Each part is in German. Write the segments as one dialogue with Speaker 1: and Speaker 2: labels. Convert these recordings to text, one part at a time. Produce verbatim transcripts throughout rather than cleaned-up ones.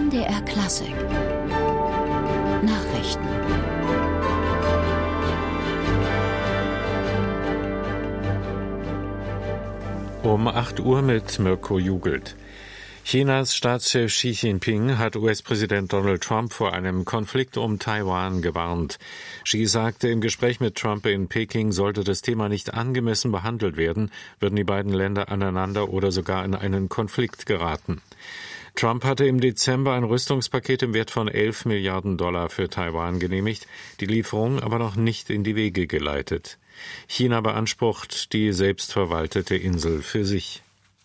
Speaker 1: M D R Klassik Nachrichten.
Speaker 2: Um acht Uhr mit Mirko Jugelt. Chinas Staatschef Xi Jinping hat U S-Präsident Donald Trump vor einem Konflikt um Taiwan gewarnt. Xi sagte, im Gespräch mit Trump in Peking sollte das Thema nicht angemessen behandelt werden, würden die beiden Länder aneinander oder sogar in einen Konflikt geraten. Trump hatte im Dezember ein Rüstungspaket im Wert von elf Milliarden Dollar für Taiwan genehmigt, die Lieferung aber noch nicht in die Wege geleitet. China beansprucht die selbstverwaltete Insel für sich.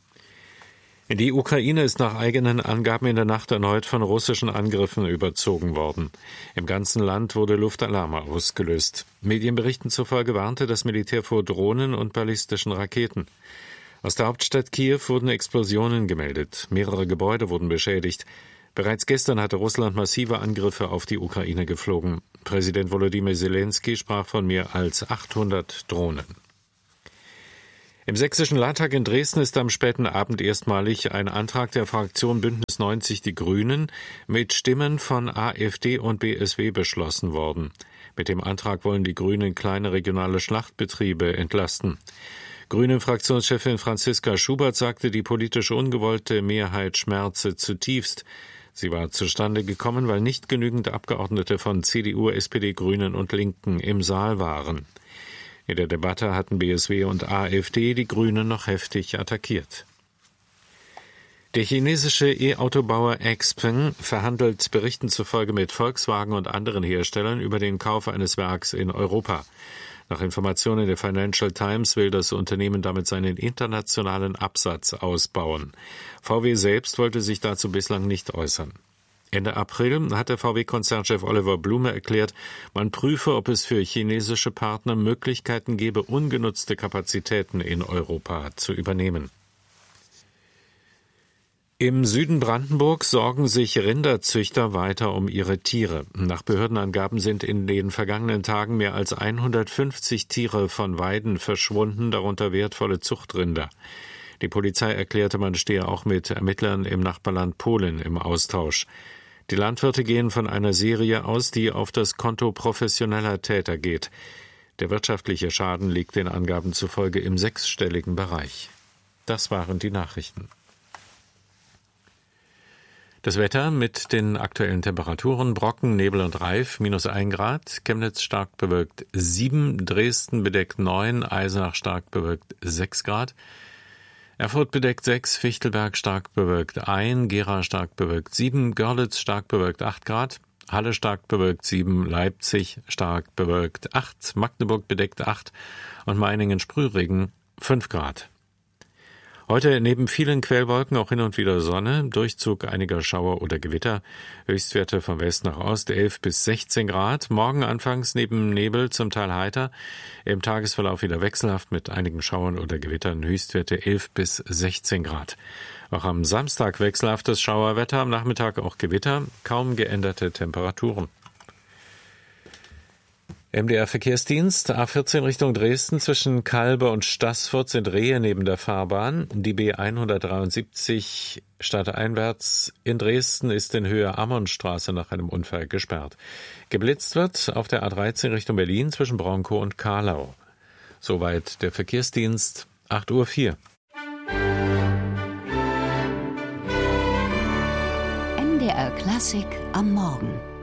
Speaker 2: Die Ukraine ist nach eigenen Angaben in der Nacht erneut von russischen Angriffen überzogen worden. Im ganzen Land wurde Luftalarm ausgelöst. Medienberichten zufolge warnte das Militär vor Drohnen und ballistischen Raketen. Aus der Hauptstadt Kiew wurden Explosionen gemeldet. Mehrere Gebäude wurden beschädigt. Bereits gestern hatte Russland massive Angriffe auf die Ukraine geflogen. Präsident Volodymyr Zelensky sprach von mehr als achthundert Drohnen. Im sächsischen Landtag in Dresden ist am späten Abend erstmalig ein Antrag der Fraktion Bündnis neunzig Die Grünen mit Stimmen von AfD und B S W beschlossen worden. Mit dem Antrag wollen die Grünen kleine regionale Schlachtbetriebe entlasten. Grünen-Fraktionschefin Franziska Schubert sagte, die politisch ungewollte Mehrheit schmerze zutiefst. Sie war zustande gekommen, weil nicht genügend Abgeordnete von C D U, S P D, Grünen und Linken im Saal waren. In der Debatte hatten B S W und AfD die Grünen noch heftig attackiert. Der chinesische E-Autobauer Xpeng verhandelt Berichten zufolge mit Volkswagen und anderen Herstellern über den Kauf eines Werks in Europa. Nach Informationen der Financial Times will das Unternehmen damit seinen internationalen Absatz ausbauen. V W selbst wollte sich dazu bislang nicht äußern. Ende April hat der V W-Konzernchef Oliver Blume erklärt, man prüfe, ob es für chinesische Partner Möglichkeiten gebe, ungenutzte Kapazitäten in Europa zu übernehmen. Im Süden Brandenburgs sorgen sich Rinderzüchter weiter um ihre Tiere. Nach Behördenangaben sind in den vergangenen Tagen mehr als hundertfünfzig Tiere von Weiden verschwunden, darunter wertvolle Zuchtrinder. Die Polizei erklärte, man stehe auch mit Ermittlern im Nachbarland Polen im Austausch. Die Landwirte gehen von einer Serie aus, die auf das Konto professioneller Täter geht. Der wirtschaftliche Schaden liegt den Angaben zufolge im sechsstelligen Bereich. Das waren die Nachrichten. Das Wetter mit den aktuellen Temperaturen: Brocken, Nebel und Reif, minus ein Grad, Chemnitz stark bewölkt sieben, Dresden bedeckt neun, Eisenach stark bewölkt sechs Grad, Erfurt bedeckt sechs, Fichtelberg stark bewölkt eins, Gera stark bewölkt sieben, Görlitz stark bewölkt acht Grad, Halle stark bewölkt sieben, Leipzig stark bewölkt acht, Magdeburg bedeckt acht und Meiningen-Sprühregen fünf Grad. Heute neben vielen Quellwolken auch hin und wieder Sonne, Durchzug einiger Schauer oder Gewitter, Höchstwerte von West nach Ost elf bis sechzehn Grad, morgen anfangs neben Nebel zum Teil heiter, im Tagesverlauf wieder wechselhaft mit einigen Schauern oder Gewittern, Höchstwerte elf bis sechzehn Grad. Auch am Samstag wechselhaftes Schauerwetter, am Nachmittag auch Gewitter, kaum geänderte Temperaturen. M D R-Verkehrsdienst, A vierzehn Richtung Dresden zwischen Kalbe und Staßfurt sind Rehe neben der Fahrbahn. Die B hundertdreiundsiebzig stadteinwärts in Dresden ist in Höhe Ammonstraße nach einem Unfall gesperrt. Geblitzt wird auf der A dreizehn Richtung Berlin zwischen Bronkow und Kahlau. Soweit der Verkehrsdienst, acht Uhr vier.
Speaker 1: M D R Klassik am Morgen.